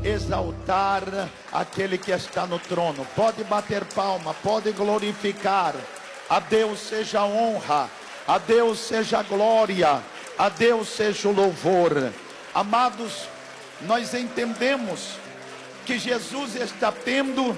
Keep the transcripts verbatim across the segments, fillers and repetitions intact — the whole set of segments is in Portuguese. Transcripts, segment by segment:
exaltar aquele que está no trono. Pode bater palma, pode glorificar. A Deus seja a honra, a Deus seja a glória, a Deus seja o louvor. Amados, nós entendemos que Jesus está tendo,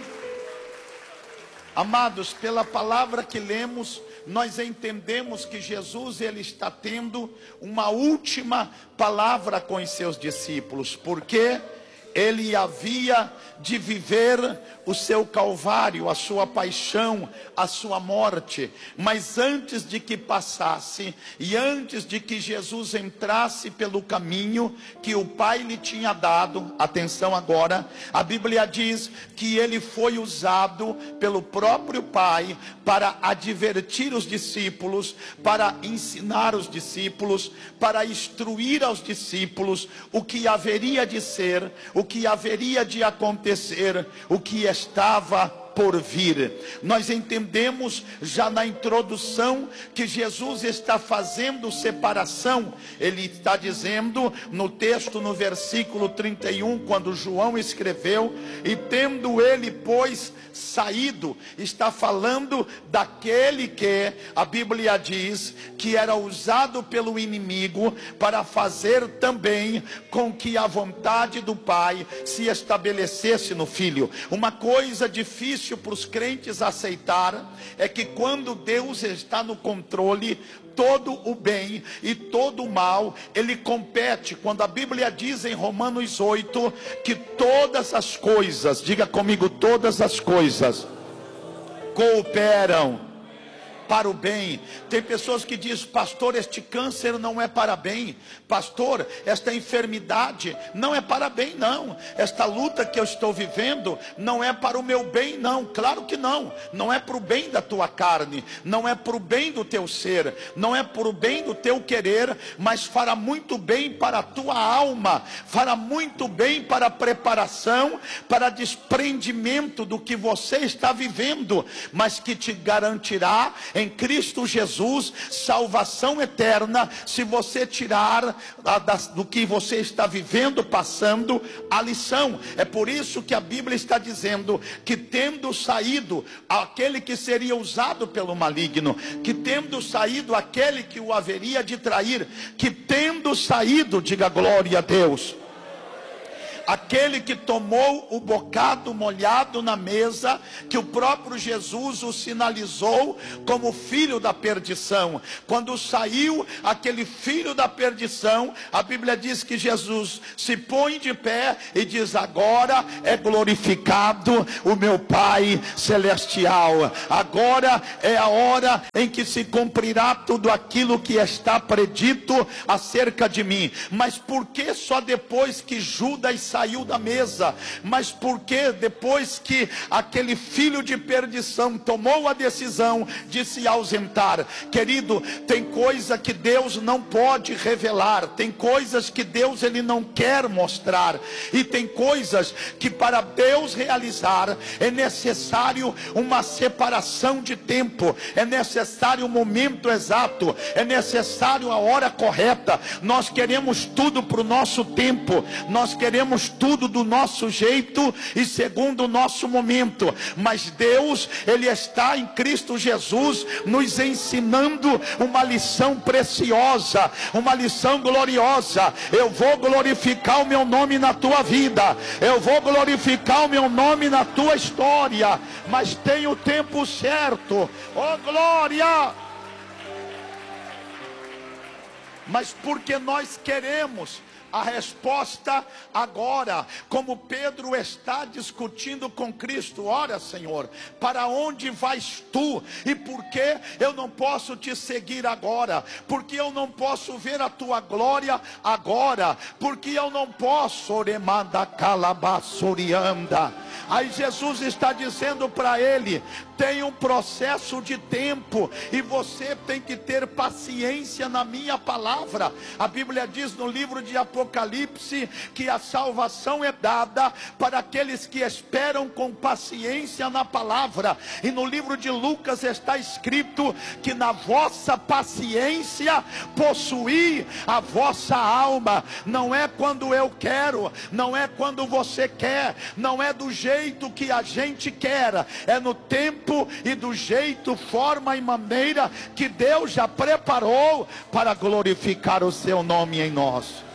amados, pela palavra que lemos, nós entendemos que Jesus ele está tendo uma última palavra com os seus discípulos, porque ele havia de viver o seu calvário, a sua paixão, a sua morte. Mas antes de que passasse, e antes de que Jesus entrasse pelo caminho que o Pai lhe tinha dado, atenção agora, a Bíblia diz que ele foi usado pelo próprio Pai para advertir os discípulos, para ensinar os discípulos, para instruir aos discípulos o que haveria de ser, o que haveria de acontecer, o que estava por vir. Nós entendemos já na introdução que Jesus está fazendo separação. Ele está dizendo no texto, no versículo trinta e um, quando João escreveu: e tendo ele, pois, saído, está falando daquele que a Bíblia diz que era usado pelo inimigo para fazer também com que a vontade do Pai se estabelecesse no Filho. Uma coisa difícil para os crentes aceitar é que quando Deus está no controle, todo o bem e todo o mal ele compete. Quando a Bíblia diz em Romanos oito que todas as coisas, diga comigo, todas as coisas cooperam para o bem. Tem pessoas que dizem: pastor, este câncer não é para bem, pastor, esta enfermidade não é para bem, não, esta luta que eu estou vivendo não é para o meu bem, não. Claro que não, não é para o bem da tua carne, não é para o bem do teu ser, não é para o bem do teu querer, mas fará muito bem para a tua alma, fará muito bem para a preparação, para desprendimento do que você está vivendo, mas que te garantirá em Cristo Jesus salvação eterna, se você tirar a, das, do que você está vivendo, passando a lição. É por isso que a Bíblia está dizendo que tendo saído aquele que seria usado pelo maligno, que tendo saído aquele que o haveria de trair, que tendo saído, diga glória a Deus, aquele que tomou o bocado molhado na mesa, que o próprio Jesus o sinalizou como filho da perdição. Quando saiu aquele filho da perdição, a Bíblia diz que Jesus se põe de pé e diz: agora é glorificado o meu Pai celestial, agora é a hora em que se cumprirá tudo aquilo que está predito acerca de mim. Mas por que só depois que Judas saiu da mesa? Mas porque depois que aquele filho de perdição tomou a decisão de se ausentar? Querido, tem coisa que Deus não pode revelar, tem coisas que Deus ele não quer mostrar, e tem coisas que para Deus realizar é necessário uma separação de tempo, é necessário o momento exato, é necessário a hora correta. Nós queremos tudo para o nosso tempo, nós queremos tudo do nosso jeito e segundo o nosso momento, mas Deus ele está em Cristo Jesus nos ensinando uma lição preciosa, uma lição gloriosa. Eu vou glorificar o meu nome na tua vida, eu vou glorificar o meu nome na tua história, mas tem o tempo certo. Oh glória! Mas porque nós queremos a resposta agora, como Pedro está discutindo com Cristo: ora Senhor, para onde vais tu? E por que eu não posso te seguir agora? Porque eu não posso ver a tua glória agora? Porque eu não posso, oremanda calabassorianda, Aí Jesus está dizendo para ele: tem um processo de tempo e você tem que ter paciência na minha palavra. A Bíblia diz no livro de Apocalipse que a salvação é dada para aqueles que esperam com paciência na palavra. E no livro de Lucas está escrito que na vossa paciência possuí a vossa alma. Não é quando eu quero, não é quando você quer, não é do jeito que a gente quer, é no tempo e do jeito, forma e maneira que Deus já preparou para glorificar o seu nome em nós.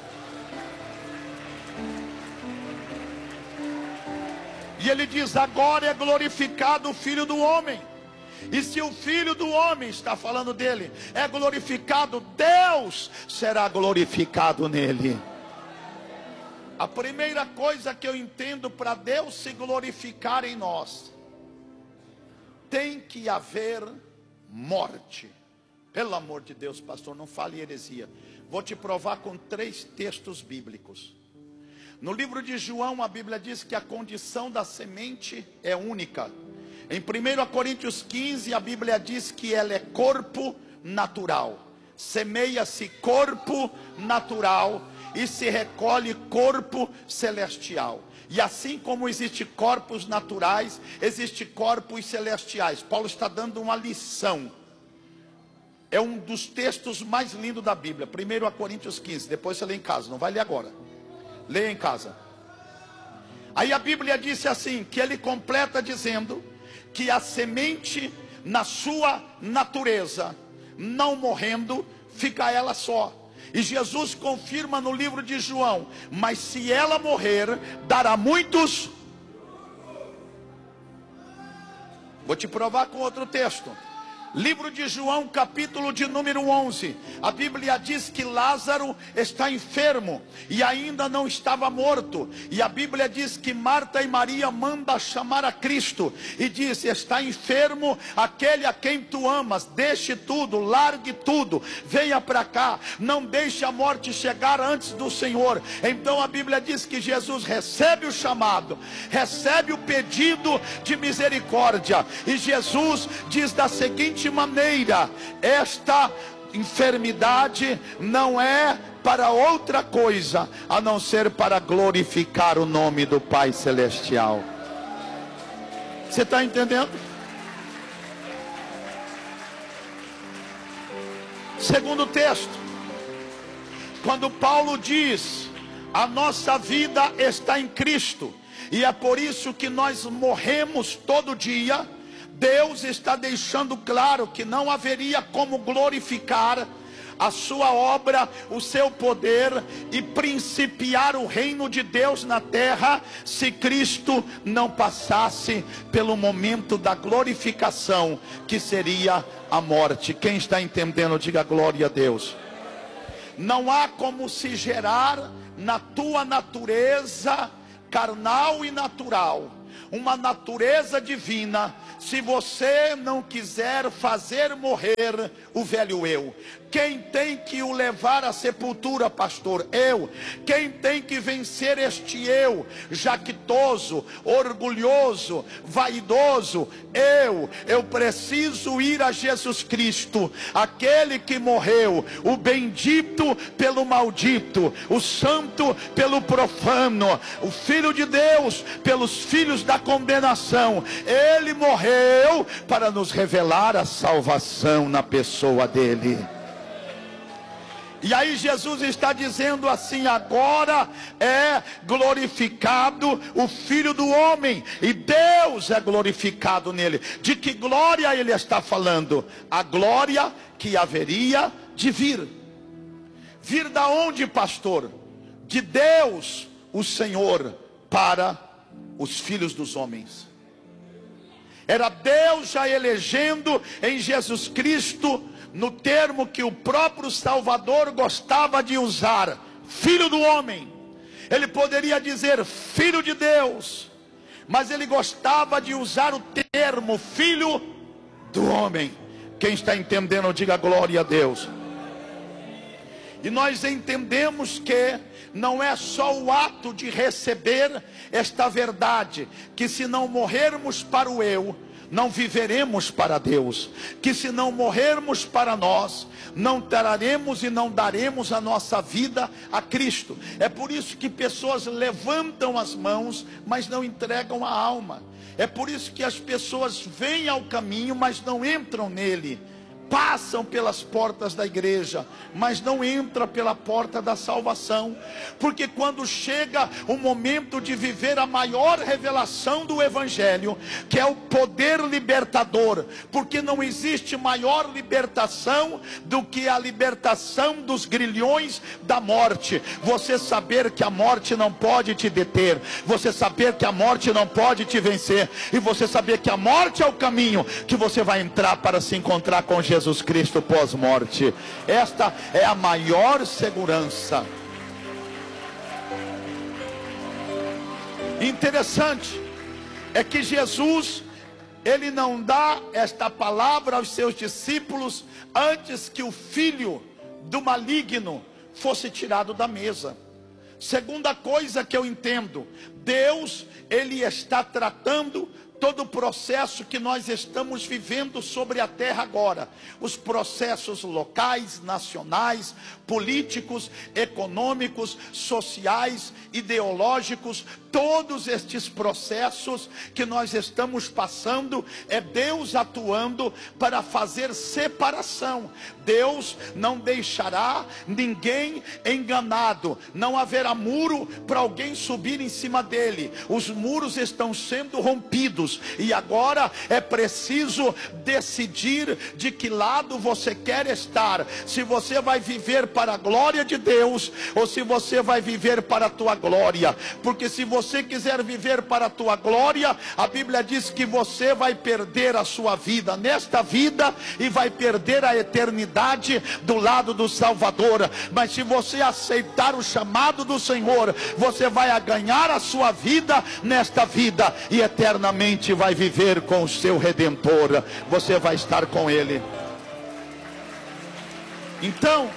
E ele diz: agora é glorificado o Filho do Homem. E se o Filho do Homem, está falando dele, é glorificado, Deus será glorificado nele. A primeira coisa que eu entendo para Deus se glorificar em nós, tem que haver morte. Pelo amor de Deus, pastor, não fale heresia. Vou te provar com três textos bíblicos. No livro de João, a Bíblia diz que a condição da semente é única. Em primeira Coríntios quinze, a Bíblia diz que ela é corpo natural. Semeia-se corpo natural e se recolhe corpo celestial. E assim como existe corpos naturais, existe corpos celestiais. Paulo está dando uma lição. É um dos textos mais lindos da Bíblia. primeira Coríntios quinze, depois você lê em casa, não vai ler agora. Leia em casa. Aí a Bíblia disse assim, que ele completa dizendo que a semente na sua natureza, não morrendo, fica ela só. E Jesus confirma no livro de João: mas se ela morrer, dará muitos. Vou te provar com outro texto. Livro de João, capítulo de número onze. A Bíblia diz que Lázaro está enfermo e ainda não estava morto. E a Bíblia diz que Marta e Maria mandam chamar a Cristo e diz: está enfermo aquele a quem tu amas, deixe tudo, largue tudo, venha para cá, não deixe a morte chegar antes do Senhor. Então a Bíblia diz que Jesus recebe o chamado, recebe o pedido de misericórdia, e Jesus diz da seguinte maneira: esta enfermidade não é para outra coisa a não ser para glorificar o nome do Pai Celestial. Você está entendendo? Segundo texto, quando Paulo diz: a nossa vida está em Cristo, e é por isso que nós morremos todo dia, Deus está deixando claro que não haveria como glorificar a sua obra, o seu poder e principiar o reino de Deus na terra, se Cristo não passasse pelo momento da glorificação, que seria a morte. Quem está entendendo, diga glória a Deus. Não há como se gerar na tua natureza carnal e natural uma natureza divina, se você não quiser fazer morrer o velho eu. Quem tem que o levar à sepultura, pastor? Eu. Quem tem que vencer este eu jactoso, orgulhoso, vaidoso? Eu. Eu preciso ir a Jesus Cristo, aquele que morreu, o bendito pelo maldito, o santo pelo profano, o Filho de Deus pelos filhos da condenação. Ele morreu para nos revelar a salvação na pessoa dele. E aí Jesus está dizendo assim: agora é glorificado o Filho do Homem, e Deus é glorificado nele. De que glória ele está falando? A glória que haveria de vir. Vir da onde, pastor? De Deus, o Senhor, para os filhos dos homens. Era Deus já elegendo em Jesus Cristo, no termo que o próprio Salvador gostava de usar, Filho do Homem. Ele poderia dizer Filho de Deus, mas ele gostava de usar o termo Filho do Homem. Quem está entendendo, diga glória a Deus. E nós entendemos que não é só o ato de receber esta verdade, que se não morrermos para o eu, não viveremos para Deus, que se não morrermos para nós, não traremos e não daremos a nossa vida a Cristo. É por isso que pessoas levantam as mãos, mas não entregam a alma. É por isso que as pessoas vêm ao caminho, mas não entram nele. Passam pelas portas da igreja, mas não entra pela porta da salvação. Porque quando chega o momento de viver a maior revelação do evangelho, que é o poder libertador, porque não existe maior libertação do que a libertação dos grilhões da morte. Você saber que a morte não pode te deter, você saber que a morte não pode te vencer, e você saber que a morte é o caminho que você vai entrar para se encontrar com Jesus Jesus Cristo pós-morte. Esta é a maior segurança. Interessante é que Jesus, ele não dá esta palavra aos seus discípulos antes que o filho do maligno fosse tirado da mesa. Segunda coisa que eu entendo, Deus, ele está tratando todo o processo que nós estamos vivendo sobre a terra agora, os processos locais, nacionais, políticos, econômicos, sociais, ideológicos, todos estes processos que nós estamos passando, é Deus atuando para fazer separação. Deus não deixará ninguém enganado, não haverá muro para alguém subir em cima dele. Os muros estão sendo rompidos, e agora é preciso decidir de que lado você quer estar, se você vai viver para a glória de Deus, ou se você vai viver para a tua glória. Porque se você quiser viver para a tua glória, a Bíblia diz que você vai perder a sua vida nesta vida, e vai perder a eternidade do lado do Salvador. Mas se você aceitar o chamado do Senhor, você vai ganhar a sua vida nesta vida, e eternamente vai viver com o seu Redentor. Você vai estar com Ele. Então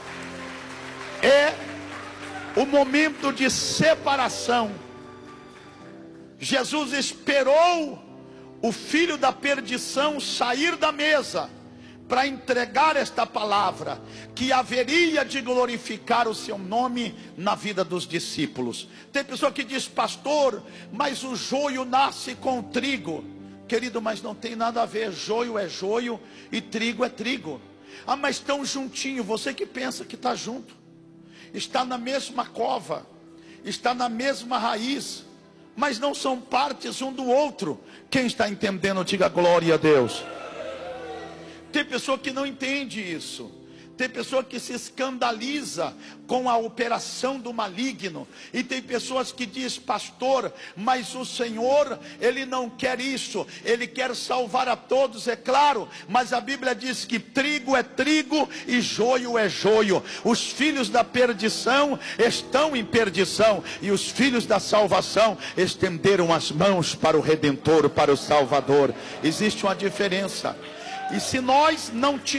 é o momento de separação. Jesus esperou o filho da perdição sair da mesa para entregar esta palavra, que haveria de glorificar o seu nome na vida dos discípulos. Tem pessoa que diz: pastor, mas o joio nasce com o trigo. Querido, mas não tem nada a ver. Joio é joio e trigo é trigo. Ah, mas estão juntinho. Você que pensa que está junto, está na mesma cova, está na mesma raiz, mas não são partes um do outro. Quem está entendendo, diga glória a Deus. Tem pessoa que não entende isso. Tem pessoa que se escandaliza com a operação do maligno. E tem pessoas que diz: pastor, mas o Senhor, Ele não quer isso. Ele quer salvar a todos, é claro. Mas a Bíblia diz que trigo é trigo e joio é joio. Os filhos da perdição estão em perdição, e os filhos da salvação estenderam as mãos para o Redentor, para o Salvador. Existe uma diferença. E se nós não tivermos